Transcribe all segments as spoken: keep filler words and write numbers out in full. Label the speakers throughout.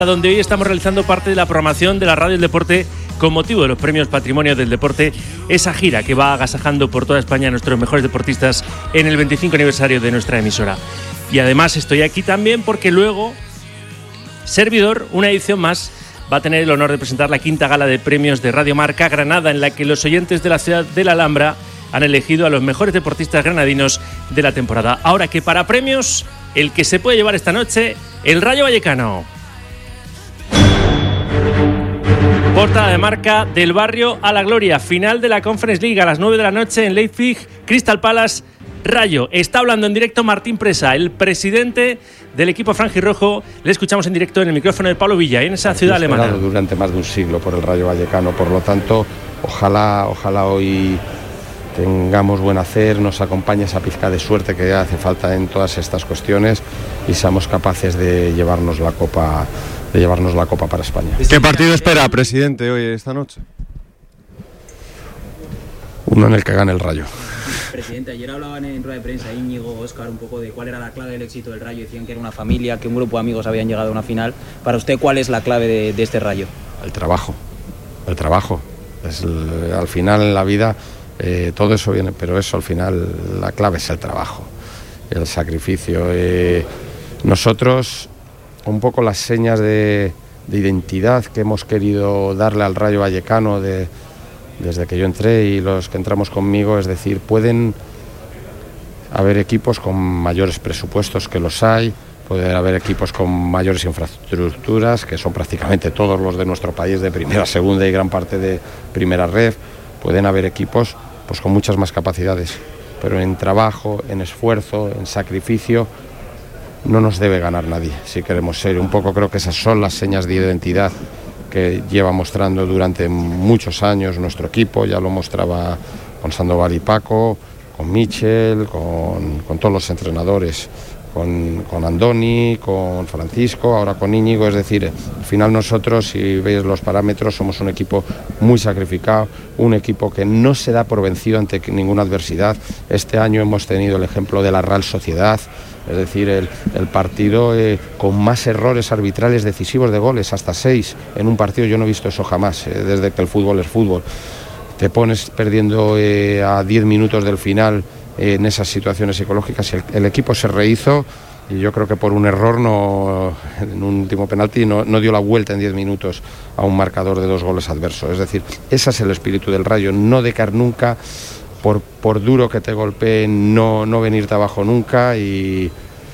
Speaker 1: donde hoy estamos realizando parte de la programación de la Radio del Deporte con motivo de los premios Patrimonio del Deporte, esa gira que va agasajando por toda España a nuestros mejores deportistas en el veinticinco aniversario de nuestra emisora. Y además estoy aquí también porque luego, servidor, una edición más, va a tener el honor de presentar la quinta gala de premios de Radio Marca Granada, en la que los oyentes de la ciudad de la Alhambra han elegido a los mejores deportistas granadinos de la temporada. Ahora que para premios, el que se puede llevar esta noche, el Rayo Vallecano. Portada de Marca, del barrio a la gloria. Final de la Conference League a las nueve de la noche en Leipzig, Crystal Palace, Rayo. Está hablando en directo Martín Presa, el presidente del equipo franjirrojo. Le escuchamos en directo en el micrófono de Pablo Villa, en esa ciudad alemana.
Speaker 2: Durante más de un siglo por el Rayo Vallecano, por lo tanto, ojalá, ojalá hoy tengamos buen hacer, nos acompañe esa pizca de suerte que hace falta en todas estas cuestiones y seamos capaces de llevarnos la copa, de llevarnos la copa para España.
Speaker 3: ¿Qué partido espera, presidente, hoy esta noche?
Speaker 2: Uno en el que gane el Rayo.
Speaker 4: Presidente, ayer hablaban en rueda de prensa Íñigo, Óscar, un poco de cuál era la clave del éxito del Rayo. Decían que era una familia, que un grupo de amigos habían llegado a una final. Para usted, ¿cuál es la clave de, de este Rayo?
Speaker 2: El trabajo, el trabajo. Es el, al final en la vida eh, todo eso viene, pero eso al final la clave es el trabajo, el sacrificio. Eh, nosotros, un poco las señas de, de identidad que hemos querido darle al Rayo Vallecano de desde que yo entré y los que entramos conmigo, es decir, pueden haber equipos con mayores presupuestos, que los hay, pueden haber equipos con mayores infraestructuras, que son prácticamente todos los de nuestro país, de primera, segunda y gran parte de primera red, pueden haber equipos pues con muchas más capacidades, pero en trabajo, en esfuerzo, en sacrificio, no nos debe ganar nadie, si queremos ser. Un poco creo que esas son las señas de identidad que lleva mostrando durante muchos años nuestro equipo. Ya lo mostraba con Sandoval y Paco, con Michel, con, con todos los entrenadores, con, con Andoni, con Francisco, ahora con Íñigo. Es decir, al final nosotros, si veis los parámetros, somos un equipo muy sacrificado, un equipo que no se da por vencido ante ninguna adversidad. Este año hemos tenido el ejemplo de la Real Sociedad, es decir, el, el partido eh, con más errores arbitrales decisivos de goles, hasta seis en un partido. Yo no he visto eso jamás, eh, desde que el fútbol es fútbol. Te pones perdiendo eh, a diez minutos del final eh, en esas situaciones psicológicas. El, el equipo se rehizo y yo creo que por un error, no, en un último penalti, no, no dio la vuelta en diez minutos a un marcador de dos goles adversos. Es decir, ese es el espíritu del Rayo, no decar nunca. Por, por duro que te golpeen, no, no venirte abajo nunca, y,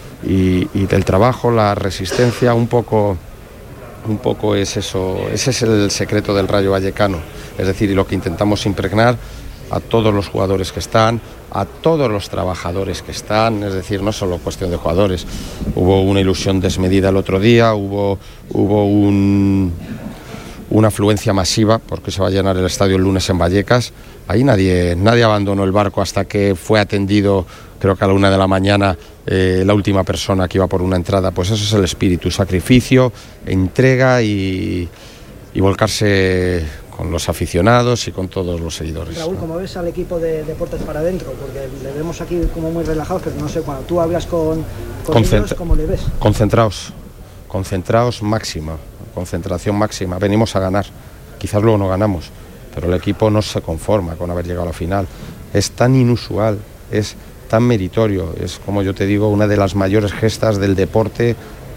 Speaker 2: y, y el trabajo, la resistencia, un poco, un poco es eso, ese es el secreto del Rayo Vallecano. Es decir, y lo que intentamos impregnar a todos los jugadores que están, a todos los trabajadores que están, es decir, no solo cuestión de jugadores. Hubo una ilusión desmedida el otro día, hubo, hubo un... una afluencia masiva, porque se va a llenar el estadio el lunes en Vallecas. Ahí nadie, nadie abandonó el barco hasta que fue atendido, creo que a la una de la mañana, eh, la última persona que iba por una entrada. Pues eso es el espíritu, sacrificio, entrega y, y volcarse con los aficionados y con todos los seguidores.
Speaker 5: Raúl, ¿cómo ves al equipo de Deportes para adentro? Porque le vemos aquí como muy relajados, pero no sé, cuando tú hablas con, con
Speaker 2: Concent-
Speaker 5: ellos, ¿cómo le ves?
Speaker 2: Concentraos, concentraos máxima. Concentración máxima, venimos a ganar, quizás luego no ganamos, pero el equipo no se conforma con haber llegado a la final. Es tan inusual, es tan meritorio, es, como yo te digo, una de las mayores gestas del deporte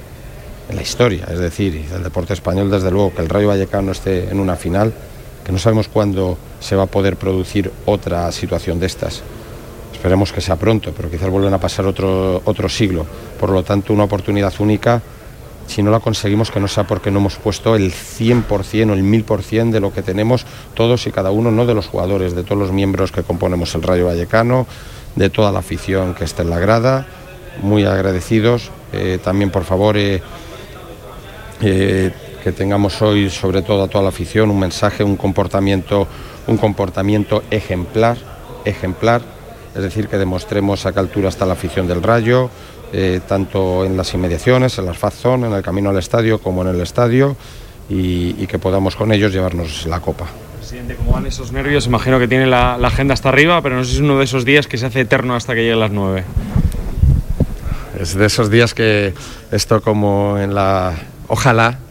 Speaker 2: en la historia, es decir, del deporte español, desde luego. Que el Rayo Vallecano esté en una final, que no sabemos cuándo se va a poder producir otra situación de estas. Esperemos que sea pronto, pero quizás vuelvan a pasar otro, otro siglo. Por lo tanto, una oportunidad única. Si no la conseguimos, que no sea porque no hemos puesto el cien por ciento o el mil por ciento de lo que tenemos todos y cada uno, no de los jugadores, de todos los miembros que componemos el Rayo Vallecano, de toda la afición que está en la grada. Muy agradecidos. Eh, también, por favor, eh, eh, que tengamos hoy, sobre todo a toda la afición, un mensaje, un comportamiento, un comportamiento ejemplar, ejemplar. Es decir, que demostremos a qué altura está la afición del Rayo, Eh, tanto en las inmediaciones, en las Faz Zone, en el camino al estadio, como en el estadio, y, y que podamos con ellos llevarnos la copa.
Speaker 3: Presidente, ¿cómo van esos nervios? Imagino que tiene la, la agenda hasta arriba, pero no sé si es uno de esos días que se hace eterno hasta que lleguen las nueve.
Speaker 2: Es de esos días que esto, como en la... Ojalá